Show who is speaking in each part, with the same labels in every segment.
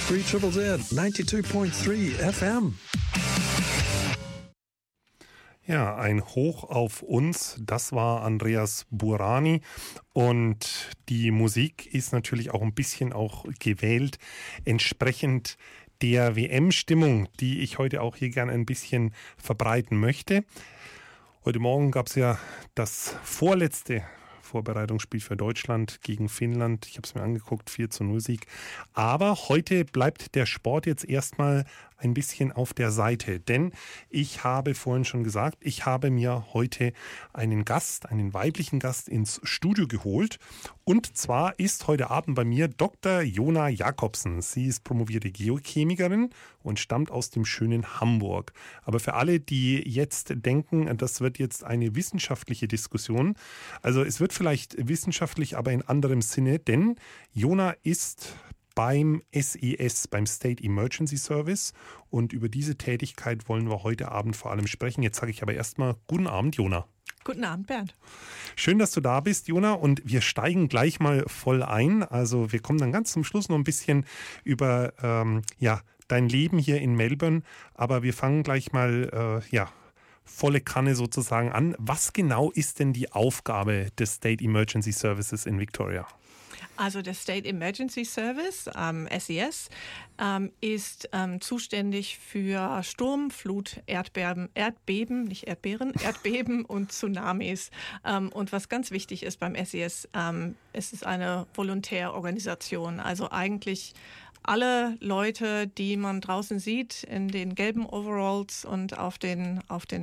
Speaker 1: 93 Triple Z, 92.3 FM.
Speaker 2: Ja, ein Hoch auf uns, das war Andreas Burani und die Musik ist natürlich auch ein bisschen auch gewählt, entsprechend der WM-Stimmung, die ich heute auch hier gerne ein bisschen verbreiten möchte. Heute Morgen gab es ja das vorletzte Vorbereitungsspiel für Deutschland gegen Finnland. Ich habe es mir angeguckt, 4:0 Sieg. Aber heute bleibt der Sport jetzt erstmal ein bisschen auf der Seite. Denn ich habe vorhin schon gesagt, ich habe mir heute einen Gast, einen weiblichen Gast ins Studio geholt. Und zwar ist heute Abend bei mir Dr. Jona Jakobsen. Sie ist promovierte Geochemikerin und stammt aus dem schönen Hamburg. Aber für alle, die jetzt denken, das wird jetzt eine wissenschaftliche Diskussion, also es wird vielleicht wissenschaftlich, aber in anderem Sinne, denn Jona ist beim SES, beim State Emergency Service, und über diese Tätigkeit wollen wir heute Abend vor allem sprechen. Jetzt sage ich aber erstmal guten Abend, Jona.
Speaker 3: Guten Abend, Bernd.
Speaker 2: Schön, dass du da bist, Jona, und wir steigen gleich mal voll ein. Also wir kommen dann ganz zum Schluss noch ein bisschen über dein Leben hier in Melbourne, aber wir fangen gleich mal volle Kanne sozusagen an. Was genau ist denn die Aufgabe des State Emergency Services in Victoria?
Speaker 3: Also der State Emergency Service, SES, ist zuständig für Sturm, Flut, Erdbeben und Tsunamis. Und was ganz wichtig ist beim SES, es ist eine Volontärorganisation. Also eigentlich alle Leute, die man draußen sieht, in den gelben Overalls und auf den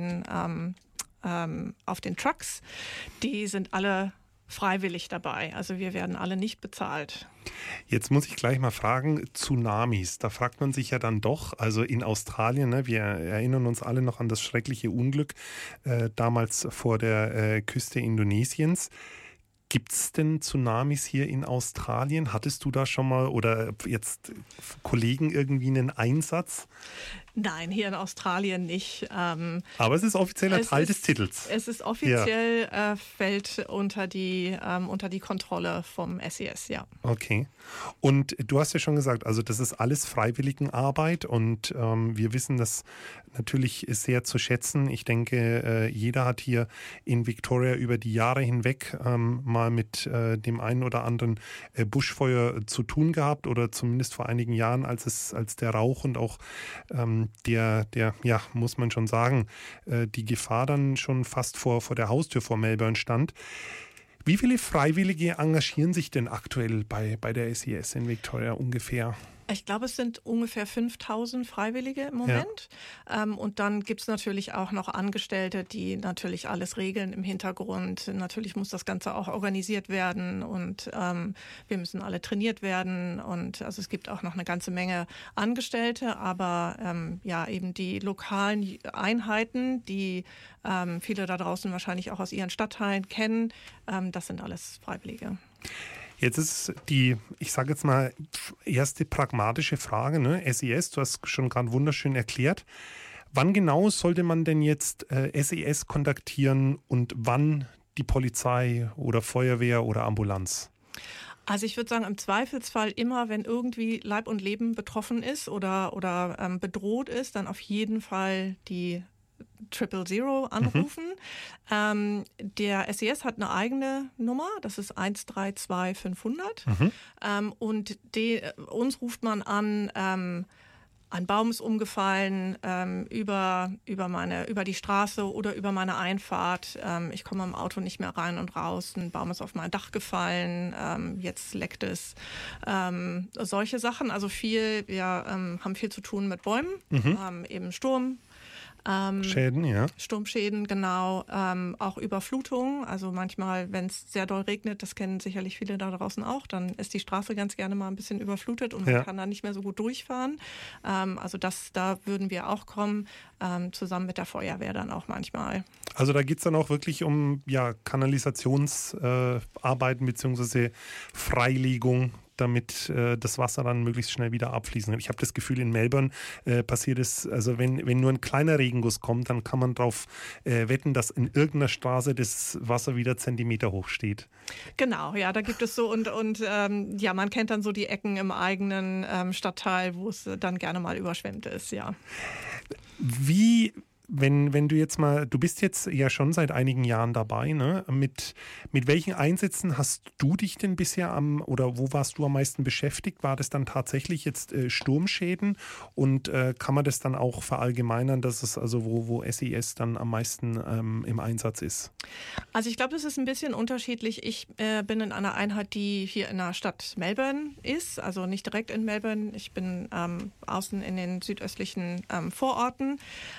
Speaker 3: Trucks, die sind alle freiwillig dabei. Also wir werden alle nicht bezahlt.
Speaker 2: Jetzt muss ich gleich mal fragen, Tsunamis, da fragt man sich ja dann doch, also in Australien, ne, wir erinnern uns alle noch an das schreckliche Unglück damals vor der Küste Indonesiens. Gibt es denn Tsunamis hier in Australien? Hattest du da schon mal oder jetzt Kollegen irgendwie einen Einsatz?
Speaker 3: Nein, hier in Australien nicht.
Speaker 2: Aber es ist offizieller Teil des Titels.
Speaker 3: Es ist offiziell, fällt unter die Kontrolle vom SES, ja.
Speaker 2: Okay. Und du hast ja schon gesagt, also das ist alles Freiwilligenarbeit und wir wissen das natürlich sehr zu schätzen. Ich denke, jeder hat hier in Victoria über die Jahre hinweg mal mit dem einen oder anderen Buschfeuer zu tun gehabt oder zumindest vor einigen Jahren, als der Rauch und auch der muss man schon sagen, die Gefahr dann schon fast vor der Haustür vor Melbourne stand. Wie viele Freiwillige engagieren sich denn aktuell bei der SES in Victoria ungefähr?
Speaker 3: Ich glaube, es sind ungefähr 5.000 Freiwillige im Moment. Ja. Und dann gibt's natürlich auch noch Angestellte, die natürlich alles regeln im Hintergrund. Natürlich muss das Ganze auch organisiert werden und wir müssen alle trainiert werden. Und also es gibt auch noch eine ganze Menge Angestellte, aber eben die lokalen Einheiten, die viele da draußen wahrscheinlich auch aus ihren Stadtteilen kennen, das sind alles Freiwillige.
Speaker 2: Jetzt ist die, ich sage jetzt mal, erste pragmatische Frage, ne? SES, du hast schon gerade wunderschön erklärt. Wann genau sollte man denn jetzt SES kontaktieren und wann die Polizei oder Feuerwehr oder Ambulanz?
Speaker 3: Also ich würde sagen, im Zweifelsfall immer, wenn irgendwie Leib und Leben betroffen ist oder bedroht ist, dann auf jeden Fall die 000 anrufen. Der SES hat eine eigene Nummer, das ist 132 500. Und uns ruft man an, ein Baum ist umgefallen über die Straße oder über meine Einfahrt. Ich komme im Auto nicht mehr rein und raus. Ein Baum ist auf mein Dach gefallen. Jetzt leckt es. Solche Sachen. Also haben viel zu tun mit Bäumen. Eben Sturm.
Speaker 2: Schäden, ja.
Speaker 3: Sturmschäden, genau. Auch Überflutungen. Also manchmal, wenn es sehr doll regnet, das kennen sicherlich viele da draußen auch, dann ist die Straße ganz gerne mal ein bisschen überflutet und man kann da nicht mehr so gut durchfahren. Da würden wir auch kommen, zusammen mit der Feuerwehr dann auch manchmal.
Speaker 2: Also da geht es dann auch wirklich um Kanalisationsarbeiten bzw. Freilegung damit das Wasser dann möglichst schnell wieder abfließen kann. Ich habe das Gefühl, in Melbourne passiert es, also wenn nur ein kleiner Regenguss kommt, dann kann man darauf wetten, dass in irgendeiner Straße das Wasser wieder Zentimeter hoch steht.
Speaker 3: Genau, ja, da gibt es so und ja, man kennt dann so die Ecken im eigenen Stadtteil, wo es dann gerne mal überschwemmt ist, ja.
Speaker 2: Wenn du jetzt mal, du bist jetzt ja schon seit einigen Jahren dabei, ne? Mit welchen Einsätzen hast du dich denn bisher oder wo warst du am meisten beschäftigt? War das dann tatsächlich jetzt Sturmschäden und kann man das dann auch verallgemeinern, dass es also wo SES dann am meisten im Einsatz ist?
Speaker 3: Also ich glaube, das ist ein bisschen unterschiedlich. Ich bin in einer Einheit, die hier in der Stadt Melbourne ist, also nicht direkt in Melbourne. Ich bin außen in den südöstlichen Vororten.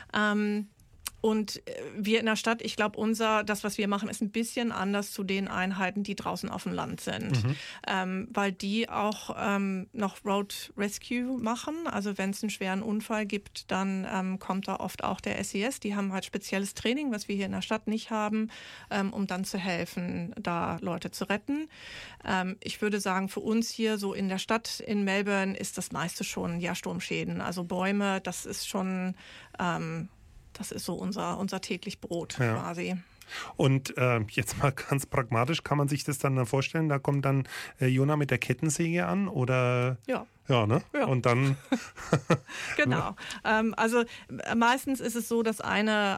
Speaker 3: Und wir in der Stadt, ich glaube, das, was wir machen, ist ein bisschen anders zu den Einheiten, die draußen auf dem Land sind. Weil die auch noch Road Rescue machen. Also wenn es einen schweren Unfall gibt, dann kommt da oft auch der SES. Die haben halt spezielles Training, was wir hier in der Stadt nicht haben, um dann zu helfen, da Leute zu retten. Ich würde sagen, für uns hier so in der Stadt in Melbourne ist das meiste schon Sturmschäden. Also Bäume, das ist schon... das ist so unser täglich Brot quasi.
Speaker 2: Und jetzt mal ganz pragmatisch, kann man sich das dann vorstellen? Da kommt dann Jona mit der Kettensäge an oder?
Speaker 3: Ja.
Speaker 2: Ja, ne? Ja. Und dann?
Speaker 3: Genau. Also meistens ist es so, dass eine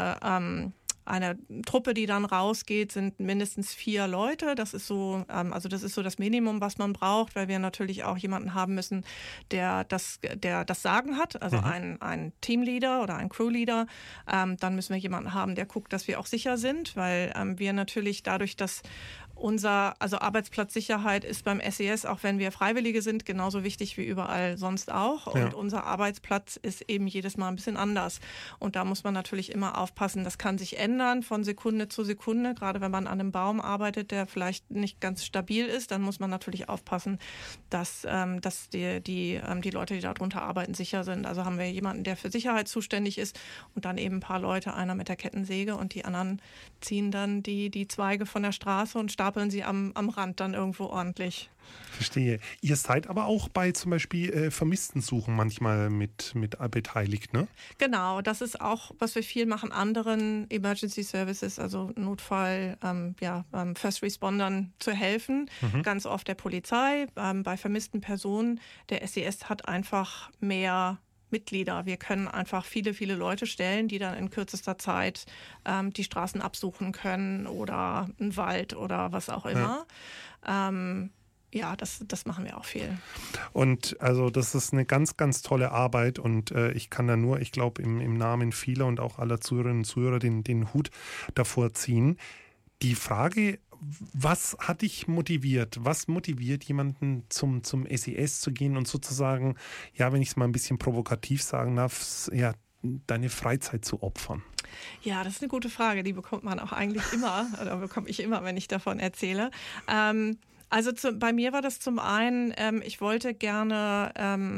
Speaker 3: Truppe, die dann rausgeht, sind mindestens 4 Leute. Das ist so, das ist so das Minimum, was man braucht, weil wir natürlich auch jemanden haben müssen, der das Sagen hat, also ein Teamleader oder ein Crewleader. Dann müssen wir jemanden haben, der guckt, dass wir auch sicher sind, weil wir natürlich dadurch, dass Arbeitsplatzsicherheit ist beim SES, auch wenn wir Freiwillige sind, genauso wichtig wie überall sonst auch. Und unser Arbeitsplatz ist eben jedes Mal ein bisschen anders. Und da muss man natürlich immer aufpassen. Das kann sich ändern von Sekunde zu Sekunde. Gerade wenn man an einem Baum arbeitet, der vielleicht nicht ganz stabil ist, dann muss man natürlich aufpassen, dass die Leute, die darunter arbeiten, sicher sind. Also haben wir jemanden, der für Sicherheit zuständig ist und dann eben ein paar Leute, einer mit der Kettensäge und die anderen ziehen dann die Zweige von der Straße und stapeln sie am Rand dann irgendwo ordentlich.
Speaker 2: Verstehe. Ihr seid aber auch bei zum Beispiel Vermisstensuchen manchmal mit beteiligt, ne?
Speaker 3: Genau, das ist auch, was wir viel machen, anderen Emergency Services, also Notfall, First Respondern zu helfen. Ganz oft der Polizei, bei vermissten Personen. Der SES hat einfach mehr Mitglieder. Wir können einfach viele, viele Leute stellen, die dann in kürzester Zeit die Straßen absuchen können oder einen Wald oder was auch immer. Das machen wir auch viel.
Speaker 2: Und also das ist eine ganz, ganz tolle Arbeit und ich kann da nur, ich glaube, im Namen vieler und auch aller Zuhörerinnen und Zuhörer den Hut davor ziehen. Die Frage, was hat dich motiviert? Was motiviert jemanden zum SES zu gehen und sozusagen, ja, wenn ich es mal ein bisschen provokativ sagen darf, ja, deine Freizeit zu opfern?
Speaker 3: Ja, das ist eine gute Frage. Die bekommt man auch eigentlich immer, oder bekomme ich immer, wenn ich davon erzähle. Bei mir war das zum einen, ich wollte gerne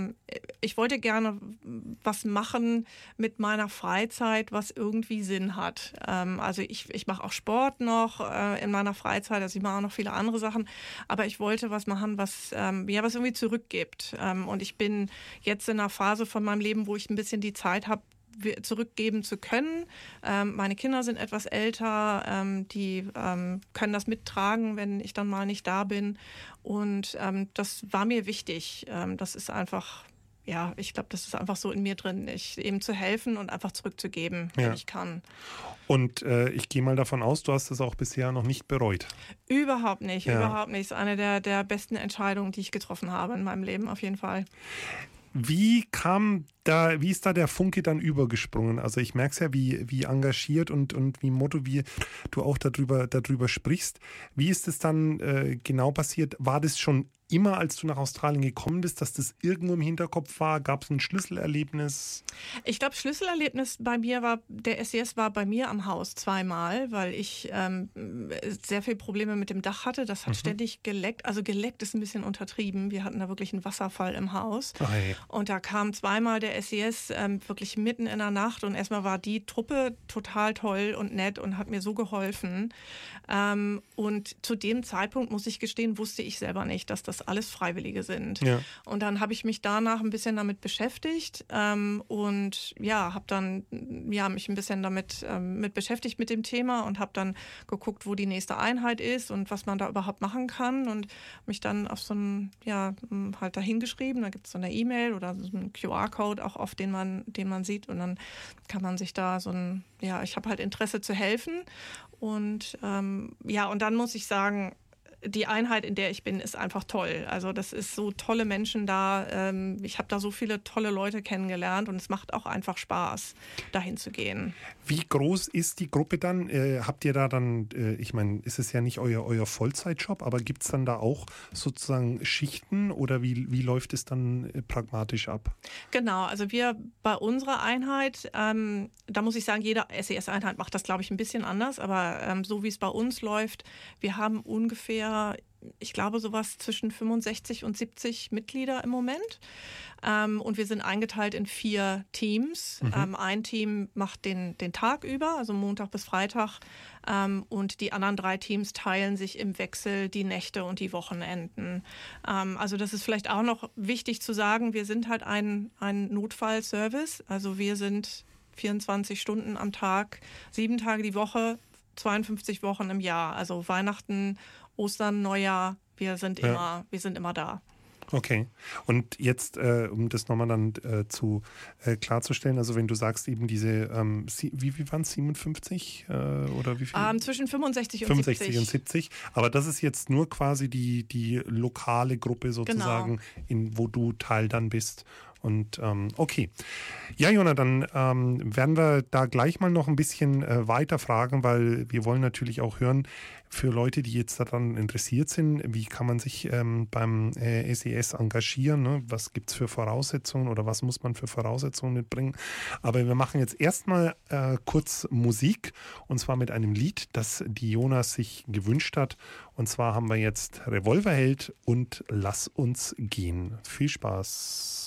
Speaker 3: was machen mit meiner Freizeit, was irgendwie Sinn hat. Ich mache auch Sport noch in meiner Freizeit, also ich mache auch noch viele andere Sachen, aber ich wollte was machen, was irgendwie zurückgibt. Und ich bin jetzt in einer Phase von meinem Leben, wo ich ein bisschen die Zeit habe, zurückgeben zu können. Meine Kinder sind etwas älter, die können das mittragen, wenn ich dann mal nicht da bin. Und das war mir wichtig. Das ist einfach, ich glaube, das ist einfach so in mir drin, eben zu helfen und einfach zurückzugeben, wenn ich kann.
Speaker 2: Und ich gehe mal davon aus, du hast es auch bisher noch nicht bereut.
Speaker 3: Überhaupt nicht, überhaupt nicht. Es ist eine der besten Entscheidungen, die ich getroffen habe in meinem Leben, auf jeden Fall.
Speaker 2: Wie ist da der Funke dann übergesprungen? Also ich merke es ja, wie engagiert und wie motiviert du auch darüber sprichst. Wie ist es dann genau passiert? War das schon immer, als du nach Australien gekommen bist, dass das irgendwo im Hinterkopf war? Gab es ein Schlüsselerlebnis?
Speaker 3: Ich glaube, Schlüsselerlebnis bei mir war, der SES war bei mir am Haus 2-mal, weil ich sehr viele Probleme mit dem Dach hatte. Das hat ständig geleckt. Also geleckt ist ein bisschen untertrieben. Wir hatten da wirklich einen Wasserfall im Haus.
Speaker 2: Hey.
Speaker 3: Und da kam 2-mal der SES wirklich mitten in der Nacht. Und erstmal war die Truppe total toll und nett und hat mir so geholfen. Und zu dem Zeitpunkt, muss ich gestehen, wusste ich selber nicht, dass das das alles Freiwillige sind.
Speaker 2: Ja.
Speaker 3: Und dann habe ich mich danach ein bisschen damit beschäftigt und ja, habe dann mich ein bisschen damit mit beschäftigt mit dem Thema und habe dann geguckt, wo die nächste Einheit ist und was man da überhaupt machen kann und mich dann auf so ein, halt dahin geschrieben. Da gibt es so eine E-Mail oder so einen QR-Code auch oft, den man sieht und dann kann man sich da ich habe halt Interesse zu helfen und und dann muss ich sagen, die Einheit, in der ich bin, ist einfach toll. Also das ist so tolle Menschen da. Ich habe da so viele tolle Leute kennengelernt und es macht auch einfach Spaß, dahin zu gehen.
Speaker 2: Wie groß ist die Gruppe dann? Habt ihr da dann, ich meine, ist es ja nicht euer Vollzeitjob, aber gibt es dann da auch sozusagen Schichten oder wie läuft es dann pragmatisch ab?
Speaker 3: Genau, also wir bei unserer Einheit, da muss ich sagen, jede SES-Einheit macht das, glaube ich, ein bisschen anders, aber so wie es bei uns läuft, wir haben ungefähr, ich glaube, sowas zwischen 65 und 70 Mitglieder im Moment. Und wir sind eingeteilt in 4 Teams. Ein Team macht den Tag über, also Montag bis Freitag. Und die anderen 3 Teams teilen sich im Wechsel die Nächte und die Wochenenden. Also das ist vielleicht auch noch wichtig zu sagen, wir sind halt ein Notfallservice. Also wir sind 24 Stunden am Tag, 7 Tage die Woche, 52 Wochen im Jahr. Also Weihnachten, Ostern, Neujahr, wir sind immer da.
Speaker 2: Okay. Und jetzt, um das nochmal dann klarzustellen, also wenn du sagst eben diese, wie waren es, 57 oder wie viel?
Speaker 3: Zwischen 65 und
Speaker 2: 65 und 70. Aber das ist jetzt nur quasi die lokale Gruppe sozusagen,
Speaker 3: genau,
Speaker 2: wo du Teil dann bist. Und okay. Ja, Jona, dann werden wir da gleich mal noch ein bisschen weiter fragen, weil wir wollen natürlich auch hören, für Leute, die jetzt daran interessiert sind, wie kann man sich beim SES engagieren, ne? Was gibt es für Voraussetzungen oder was muss man für Voraussetzungen mitbringen? Aber wir machen jetzt erstmal kurz Musik und zwar mit einem Lied, das die Jonas sich gewünscht hat. Und zwar haben wir jetzt Revolverheld und Lass uns gehen. Viel Spaß.